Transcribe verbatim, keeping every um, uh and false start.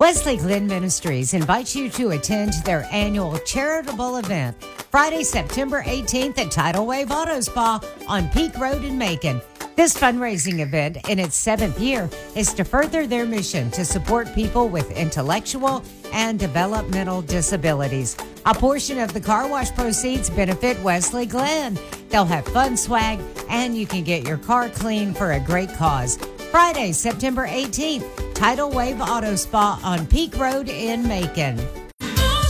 Wesley Glenn Ministries invites you to attend their annual charitable event Friday, September eighteenth at Tidal Wave Auto Spa on Peak Road in Macon. This fundraising event, in its seventh year, is to further their mission to support people with intellectual and developmental disabilities. A portion of the car wash proceeds benefit Wesley Glenn. They'll have fun swag, and you can get your car clean for a great cause. Friday, September eighteenth, Tidal Wave Auto Spa on Peak Road in Macon.